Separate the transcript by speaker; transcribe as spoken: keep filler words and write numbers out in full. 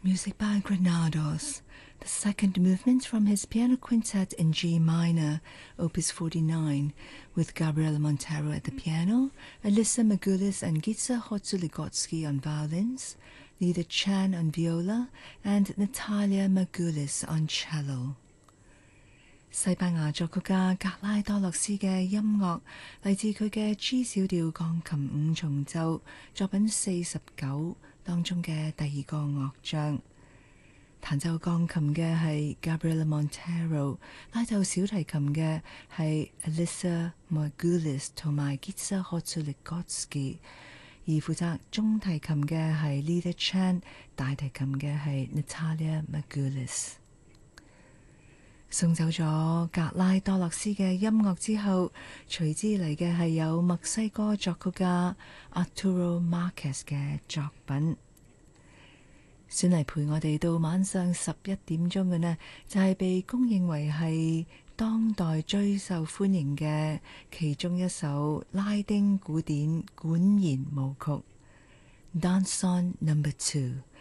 Speaker 1: Music by Granados, the second movement from his piano quintet in G minor, Opus forty-nine, with Gabriela Montero at the piano, Alyssa Magoulis and Gitza Hotzuligotsky on violins, Lida Chan on viola, and Natalia Magoulis on cello. 西班牙作曲家格拉多洛斯嘅音樂嚟自佢嘅 G 小調鋼琴五重奏作品四十九當中嘅第二個樂章。彈奏鋼琴嘅係 Gabriela Montero， 拉奏小提琴嘅係 Alyssa Magoulis 同埋 Gitza Hotzuligotsky， 而負責中提琴嘅係 Lida Chan， 大提琴嘅係 Natalia Magoulis。送走咗格拉多洛斯嘅音樂之後，隨之嚟嘅係有墨西哥作曲家 Arturo Marquez 嘅作品。選嚟陪我哋到晚上十一點鐘嘅呢，就係、是、被公認為係當代最受歡迎嘅其中一首拉丁古典管弦舞曲 Danzón Number Two。